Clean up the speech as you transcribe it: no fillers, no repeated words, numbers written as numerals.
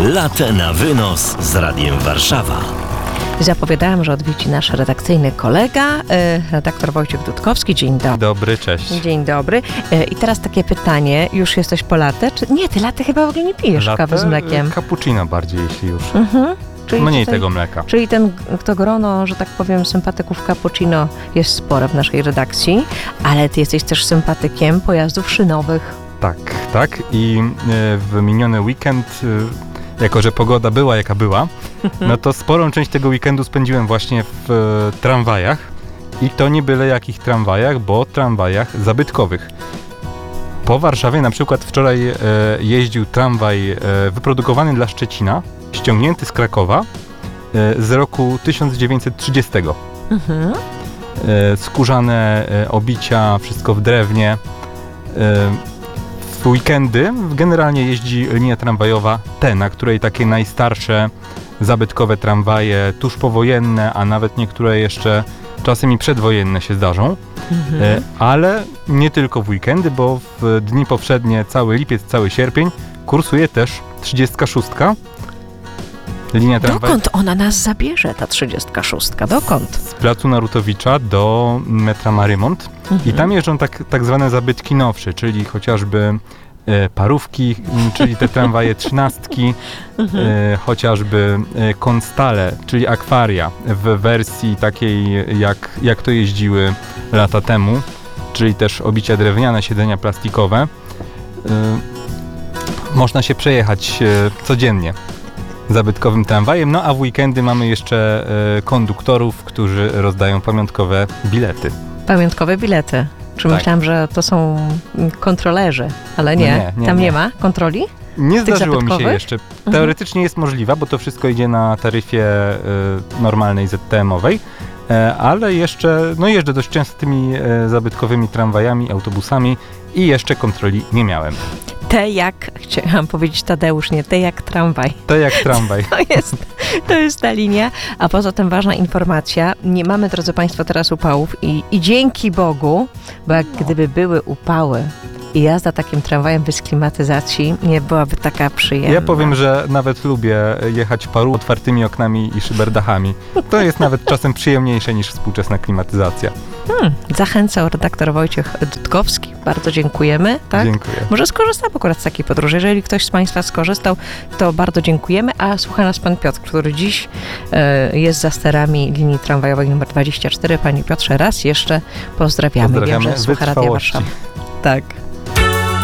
Latte na wynos z Radiem Warszawa. Zapowiadałam, że odwiedzi nasz redakcyjny kolega, redaktor Wojciech Dudkowski. Dzień dobry. Dobry, cześć. Dzień dobry. I teraz takie pytanie, już jesteś po latte? Czy... Nie, ty latte chyba w ogóle nie pijesz kawy z mlekiem. Cappuccino bardziej, jeśli już. Czyli Mniej tutaj, tego mleka. Czyli to grono, że tak powiem, sympatyków cappuccino jest spore w naszej redakcji, ale ty jesteś też sympatykiem pojazdów szynowych. Tak. I w miniony weekend, jako że pogoda była jaka była, no to sporą część tego weekendu spędziłem właśnie w tramwajach. I to nie byle jakich tramwajach, bo tramwajach zabytkowych. Po Warszawie na przykład wczoraj jeździł tramwaj wyprodukowany dla Szczecina, ściągnięty z Krakowa z roku 1930. Skórzane obicia, wszystko w drewnie. W weekendy generalnie jeździ linia tramwajowa T, na której takie najstarsze zabytkowe tramwaje, tuż powojenne, a nawet niektóre jeszcze czasem i przedwojenne się zdarzą. Ale nie tylko w weekendy, bo w dni powszednie, cały lipiec, cały sierpień kursuje też 36. Linia tramwaj... Dokąd ona nas zabierze, ta 36? Dokąd? Z placu Narutowicza do metra Marymont. I tam jeżdżą tak zwane zabytki nowsze, czyli chociażby parówki, czyli te tramwaje 13, chociażby konstale, czyli akwaria w wersji takiej jak to jeździły lata temu, czyli też obicia drewniane, siedzenia plastikowe. Można się przejechać codziennie zabytkowym tramwajem, no a w weekendy mamy jeszcze konduktorów, którzy rozdają pamiątkowe bilety. Pamiątkowe bilety. Czy Tak. myślałam, że to są kontrolerzy, ale nie. Tam nie ma kontroli? Nie zdarzyło mi się zabytkowych? jeszcze. Teoretycznie jest możliwa, bo to wszystko idzie na taryfie normalnej ZTM-owej, ale jeszcze jeżdżę dość często tymi zabytkowymi tramwajami, autobusami i jeszcze kontroli nie miałem. Chciałam powiedzieć Tadeusz, nie, jak tramwaj. Jak tramwaj. To jest ta linia, a poza tym ważna informacja, nie mamy, drodzy Państwo, teraz upałów i dzięki Bogu, bo jak gdyby były upały i jazda takim tramwajem bez klimatyzacji nie byłaby taka przyjemna. Ja powiem, że nawet lubię jechać paru otwartymi oknami i szyberdachami. To jest nawet czasem przyjemniejsze niż współczesna klimatyzacja. Zachęcał redaktor Wojciech Dudkowski. Bardzo dziękujemy. Tak? Dziękuję. Może skorzystam akurat z takiej podróży. Jeżeli ktoś z Państwa skorzystał, to bardzo dziękujemy. A słucha nas pan Piotr, który dziś jest za sterami linii tramwajowej nr 24. Panie Piotrze, raz jeszcze pozdrawiamy. Wiem, że słucha Radia Warszawa. Tak.